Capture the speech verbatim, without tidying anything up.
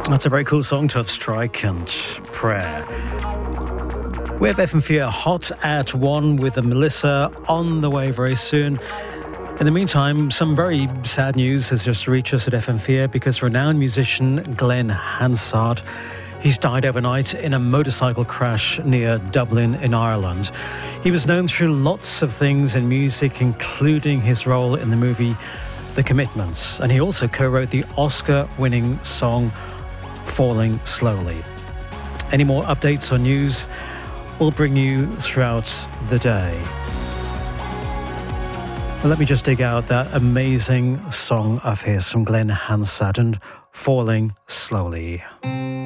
That's a very cool song, Tough Strike and Prayer. We have F M four Hot at one with a Melissa on the way very soon. In the meantime, some very sad news has just reached us at F M four because renowned musician Glenn Hansard, he's died overnight in a motorcycle crash near Dublin in Ireland. He was known through lots of things in music, including his role in the movie The Commitments, and he also co-wrote the Oscar-winning song Falling Slowly. Any more updates or news we'll bring you throughout the day. Well, let me just dig out that amazing song of his from Glenn Hansard and Falling Slowly.